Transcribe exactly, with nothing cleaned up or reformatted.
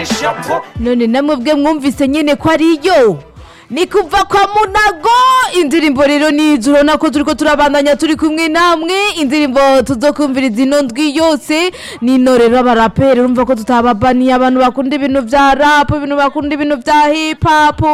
none namwe bwe mwumvise nyene ko ariyo ni kuva kwa Munago indirimbo rero nizo urabona ko turiko turabandanya turi kumwe namwe indirimbo tuzokumviriza ino ndwi yose nino rero abaraperi urumva ko tutababaniye abantu bakunda ibintu vya rap ibintu bakunda ibintu vya hip hop